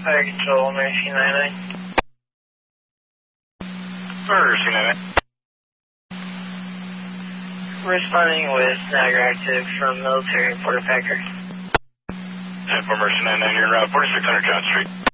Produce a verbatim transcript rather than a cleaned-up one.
Fire Control, Mercy ninety-nine. Mercy ninety-nine. Responding with Niagara Active from Military and Porter Packer. ten four Mercy ninety-nine, you're uh, forty-six hundred John Street.